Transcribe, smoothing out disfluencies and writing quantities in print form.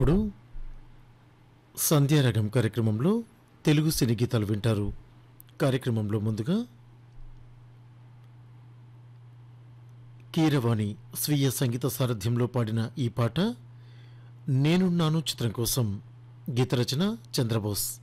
ఇప్పుడు సంధ్యారాగం కార్యక్రమంలో తెలుగు సినీ గీతాలు వింటారు. కార్యక్రమంలో ముందుగా కీరవాణి స్వీయ సంగీత సారథ్యంలో పాడిన ఈ పాట నేనున్నాను చిత్రం కోసం. గీత రచన చంద్రబోస్.